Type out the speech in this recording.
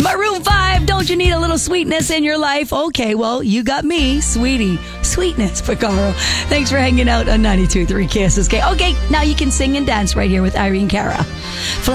Maroon 5, don't you need a little sweetness in your life? Okay, well, you got me, sweetie. Sweetness, Picaro. Thanks for hanging out on 92.3 KSSK. Okay, now you can sing and dance right here with Irene Cara.